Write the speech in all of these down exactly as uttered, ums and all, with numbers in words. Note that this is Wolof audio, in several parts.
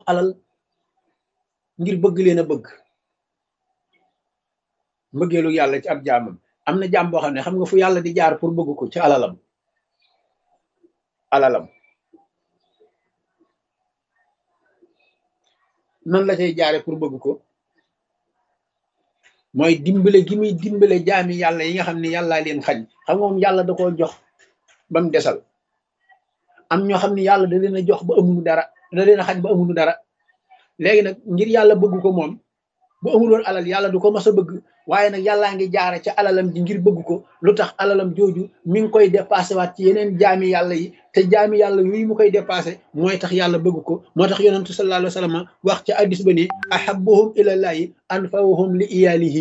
alal ngir bëgg leen a bëgg mbëggeelu yàlla ci ab jaamam. am na jaam boo xam ne xam nga fu yàlla di jaar pour bëgg ko ci alalam alalam nan la cay jaare pour bëgg ko mooy dimbale gi muy dimbale jaami yàlla yi nga xam ne yàllaa leen xañ. xam nga moom yàlla da koo jox ba mu desal, am ñoo xam ne yàlla da leen a jox ba amuñu dara, da leen a xañ ba amuñu dara. léegi nag ngir yàlla bëgg ko moom bu amuloon alal yàlla du ko mas a bëgg, waaye nag yàllaa ngi jaare ca alalam ji ngir bëgg ko. lu tax alalam jooju mi ngi koy dépassé waat ci yeneen jaami yàlla yi, te jaami yàlla yooyu mu koy dépassé mooy tax yàlla bëgg ko. moo tax yonentu sallallahu alayhi wa sallam wax ca addis ba ni ahabbuhum ilallahi anfa'uhum li iyalihi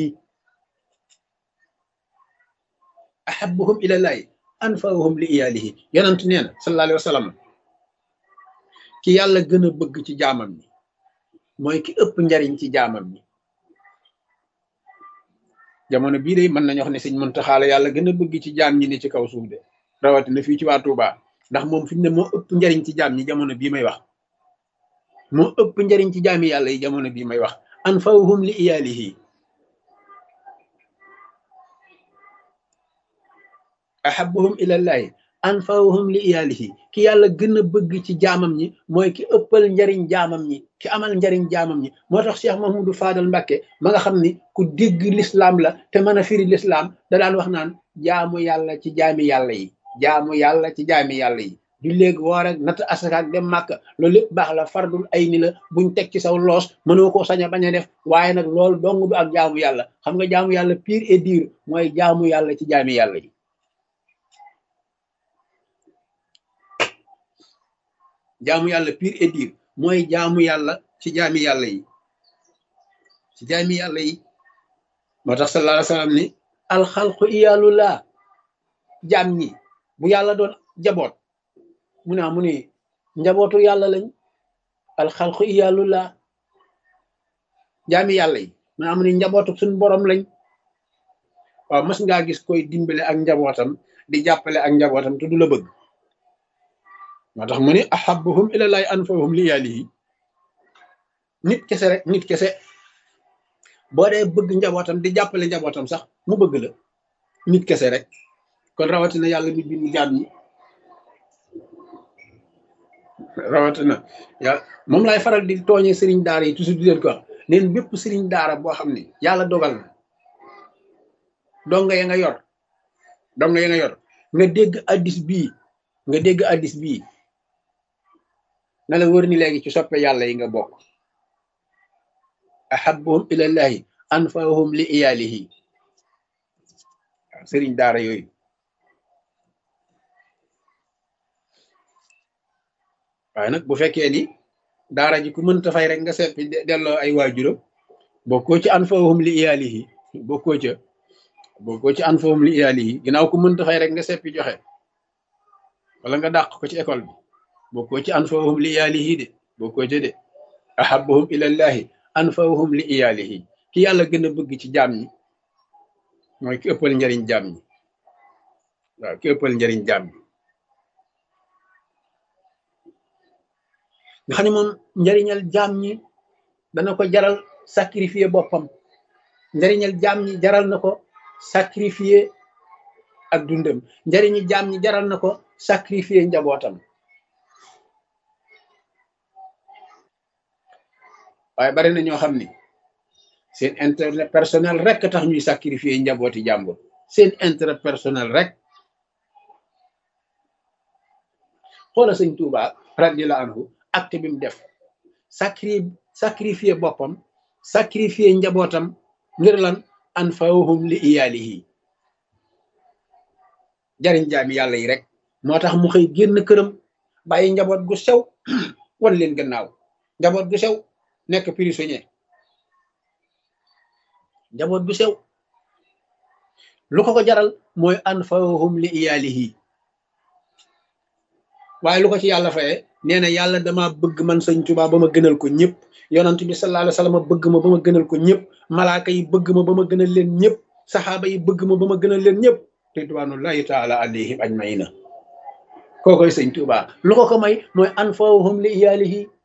ahabbuhum ilallahi anfa'uhum li iyalihi yonentu nee na sallallahu alayhi wa sallam ki yàlla gën a bëgg ci jaamam ñi mooy ki ëpp njariñ ci jaamam ñi. jamono bii de mën nañu wax ne sëñ Muntaxa la yàlla gën a bëgg ci jaam ñi ne ci kaw suuf de, rawatina fii ci waa Touba, ndax moom fi mu ne moo ëpp njariñ ci jaam ñi jamono bii may wax, moo ëpp njariñ ci jaami yàlla yi jamono bii may wax. anfa'uhum li iyalihi ahabbuhum ilallahi anfa'uhum li iyalihi ki yàlla gën a bëgg ci jaamam ñi mooy ki ëppal njariñ jaamam ñi, ki amal njariñ jaamam ñi. moo tax Cheikh Mahmoudou Fadal Mbacké ma nga xam ni ku dégg l'islam la te mën a firi l'islam da daan wax naan jaamu yàlla ci jaami yàlla yi, jaamu yàlla ci jaami yàlla yi. di léegi woor ak natt asaka ak dem màkk loolu lépp baax la, fardul ay ni la buñ teg ci saw loos, mënoo koo sañ a bañ a def. waaye nag loolu dong du ak jaamu yàlla. xam nga jaamu yàlla pire et dur mooy jaamu yàlla ci jaami yàlla yi. jaamu yàlla pire et dur mooy jaamu yàlla ci jaami yàlla yi, ci jaami yàlla yi. moo tax sallallahu alayhi wa sallam ni alxalqu iyaalullah, jaam ñi bu yàlla doon jaboot mu ne mu ni njabootu yàlla lañ. alxalqu iyaalullah, jaami yàlla yi mu ne mu ni njabootu suñu borom lañ. waaw mas ngaa gis koy dimbale ak njabootam di jàppale ak njabootam te du la bëgg? moo tax mu ni ahabbuhum ilallahi anfa'uhum li iyalihi. nit kese rek, nit kese boo dee bëgg njabootam di jàppale njabootam sax mu bëgg la, nit kese rek. kon rawatina yàlla mi bind jaam ñi, rawatina yàlla moom laay faral di tooñee sëriñ daara yi toujours di leen ko wax neen bépp sëriñ daara boo xam ne yàlla dogal na donga ya nga yor donga ya nga yor nga dégg addis bii nga dégg addis bii na la wër ni léegi ci soppe yàlla yi nga bokk. ahabbuhum ilallahi anfa'uhum li iyalihi. waaw sëriñ daara yooyu waaye nag bu fekkee ni daara ji ku mënta fay rek nga seppi delloo ay waajuram bokkoo ci anfa'uhum li iyalihi, bokkoo ca bokkoo ci anfa'uhum li iyalihi. ginnaaw ku mënta fay rek nga seppi joxe wala nga dàq ko ci école bi, bokkoo ci anfa'uhum li iyalihi de, bokkoo ca de. ahabbuhum ilallahi anfa'uhum li iyalihi ki yàlla gën a bëgg ci jaam ñi mooy ki ëppal njariñ jaam ñi. waaw ki ëppal njariñ jaam ñi nga xam ne moom njariñal jaam ñi dana ko jaral sacrifier boppam, njariñal jaam ñi jaral na ko sacrifier ak dundam, njariñi jaam ñi jaral na ko sacrifier njabootam. waaye bari na ñoo xam ni seen intérêt personnel rek tax ñuy sacrifier njabooti jàmbur, seen intérêt personnel rek. xoola sëñ Tuuba radiyallahu anhu acte bi mu def, sacri sacrifier boppam, sacrifier njabootam ngir lan? anfa'uhum li iyalihi, jariñ jaami yàlla yi rek. moo tax mu xëy génn këram bàyyi njaboot gu sew wan leen gannaaw, njaboot gu sew nekk prisonnier, njaboot gu sew. lu ko ko jaral mooy anfa'uhum li iyalihi. waaye lu ko ci yàlla fayee? nee na yàlla dama bëgg man sëñ Tuubaa ba ma gënal ko ñëpp, yonent bi sallallahu alayhi wa sallam bëgg ma ba ma gënal ko ñëpp, malaaka yi bëgg ma ba ma gënal leen ñëpp, saxaaba yi bëgg ma ba ma gënal leen ñëpp, ridwanullahi taala alayhim ajmaina. kookoy sëñ Tuubaa. lu ko ko may mooy anfa'uhum li iyalihi.